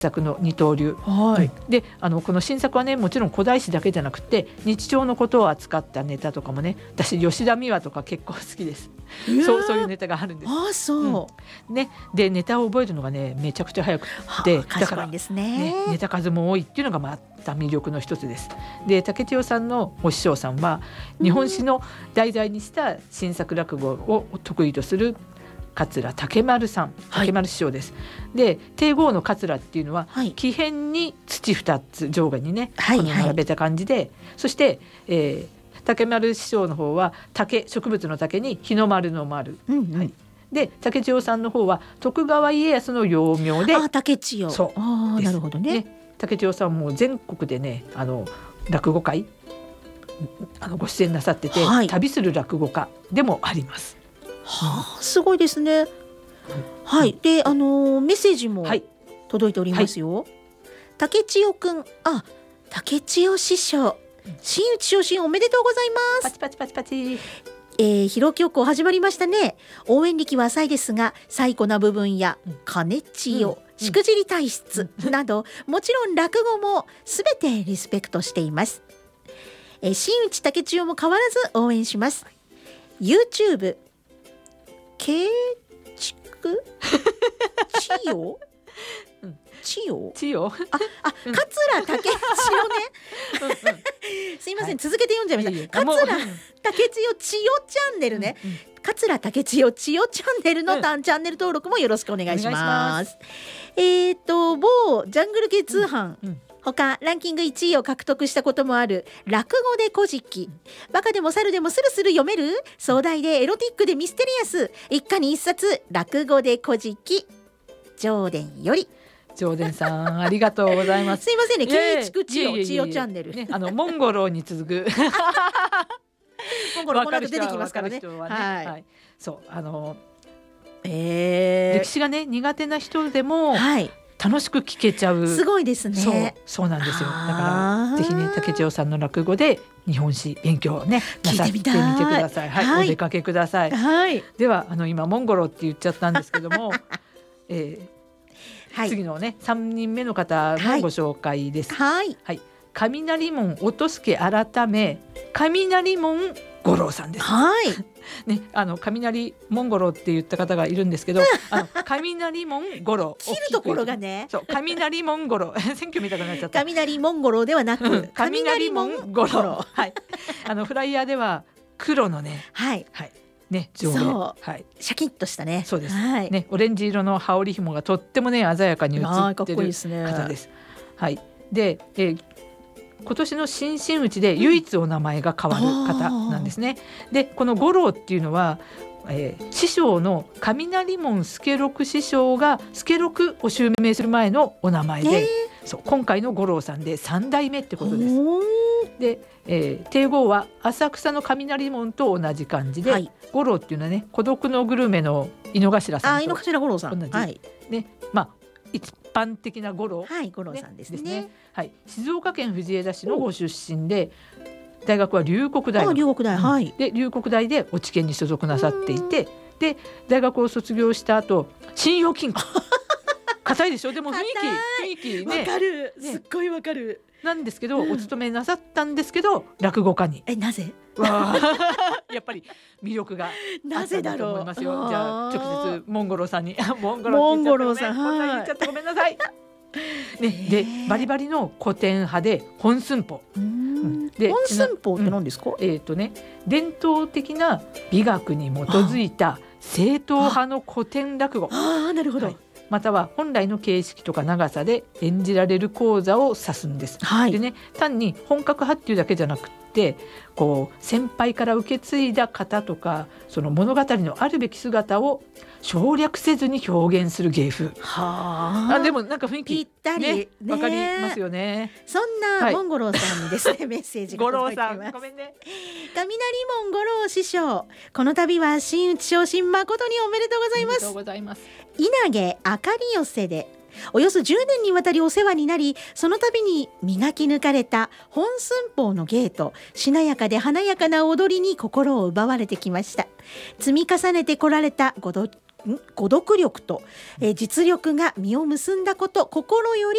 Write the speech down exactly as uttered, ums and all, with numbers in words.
作の二刀流、 はい、 であのこの新作はねもちろん古代史だけじゃなくて日常のことを扱ったネタとかもね、私吉田美和とか結構好きです。そうそういうネタがあるんです。 あそう、 うんね、でネタを覚えるのがねめちゃくちゃ早くて、だから、 ですねね、ネタ数も多いっていうのがまた魅力の一つです。で竹千代さんのお師匠さんは日本史の題材にした新作落語を得意とする桂竹丸さん、竹丸師匠です。はい、で帝号の桂っていうのは、はい、木片に土ふたつ上下にね、はい、この並べた感じで、はい、そして、えー、竹丸師匠の方は竹、植物の竹に日の丸の丸、うんうん、はい、で竹千代さんの方は徳川家康の幼名で、 あ竹千代、そうあなるほど ね, ね竹千代さんも全国でねあの落語会あのご出演なさってて、はい、旅する落語家でもあります。 はあ、すごいですね。はい、で、あのー、メッセージも届いておりますよ。はい、竹千代くん、あ、竹千代師匠、真打ち昇進おめでとうございます。 パチパチパチパチ。 えー、広教校始まりましたね。応援歴は浅いですが、最古な部分や金千代、うん、しくじり体質など、もちろん落語もすべてリスペクトしています。えー、真打ち竹千代も変わらず応援します。YouTube建築千代千代千代ああ桂竹千代ねすいません、はい、続けて読んじゃいました。いい桂竹千代千代チャンネルね、うんうん、桂竹千代千代チャンネルの単、うん、チャンネル登録もよろしくお願いします。えっ、ー、と某ジャングル系通販、うんうん他ランキングいちいを獲得したこともある落語で古事記、バカでも猿でもスルスル読める壮大でエロティックでミステリアス一家に一冊落語で古事記上田より。 上田さんありがとうございます。 すいませんね、建築千代千代チャンネル、 ね、あのモンゴロに続くモンゴロこの後出てきますからね。 はね、はいはい、そうあの、 えー、 歴史がね苦手な人でも、はい楽しく聞けちゃう。 すごいですね。 そう、そうなんですよ。だからぜひね竹千代さんの落語で日本史勉強をねなさってみてください。はい、はい、お出かけください。はい、ではあの今モンゴロって言っちゃったんですけども、えーはい、次のねさんにんめの方のご紹介です。はい、はい、雷門音助改め雷門五郎さんです。はいね、あの雷モンゴロって言った方がいるんですけどあの雷モンゴロ切るところがねそう雷モンゴロ選挙見たくなっちゃった雷モンゴロではなく、うん、 雷モンゴロ、はい、あのフライヤーでは黒のね、 はいはいね、上下、はい、 シャキッとしたね、 そうです、 はい、 ね、オレンジ色の羽織紐がとってもね鮮やかに映ってる方です。はい、で、えー今年の新真打ちで唯一お名前が変わる方なんですね。うん、でこの五郎っていうのは、えー、師匠の雷門助六師匠が助六を襲名する前のお名前で、そう今回の五郎さんでさん代目ってことです。で、えー、帝号は浅草の雷門と同じ感じで、はい、五郎っていうのはね孤独のグルメの井の頭さんと同じ、 あ井の頭五郎さん、はい、 ね、まあ一般的な五郎、 はい、五郎さんですね。ですね、 はい、静岡県藤枝市のご出身で大学は龍谷大学、 龍谷大、はい、 で龍谷大で落研に所属なさっていて、で大学を卒業した後信用金庫硬いでしょ。でも雰囲気雰囲気ねわかる、すっごいわかるなんですけど、うん、お勤めなさったんですけど落語家に。 えなぜわやっぱり魅力があったんだと思いますよ。 なぜだろう。 じゃあ直接モンゴロさんにモンゴロさん、 こんな言っちゃってごめんなさいね、でバリバリの古典派で本寸法、 うん、で本寸法って何ですか？ うん、えーとね、伝統的な美学に基づいた正統派の古典落語、 ああなるほど、はい、 または本来の形式とか長さで演じられる講座を指すんです。はい、でね、単に本格派っていうだけじゃなくてこう先輩から受け継いだ方とかその物語のあるべき姿を省略せずに表現する芸風。 はあ、 あでもなんか雰囲気ぴったり、ね、 わかりますよね。 そんなモンゴローさんにですね、はい、メッセージが届いています。 五郎さんごめんね。 雷門五郎師匠、この度は真打ち昇進誠におめでとうございます。 おめでとうございます。 稲毛あかり寄せでおよそじゅうねんにわたりお世話になり、その度に磨き抜かれた本寸法の芸としなやかで華やかな踊りに心を奪われてきました。積み重ねてこられたごど語読力と、えー、実力が実を結んだこと、心より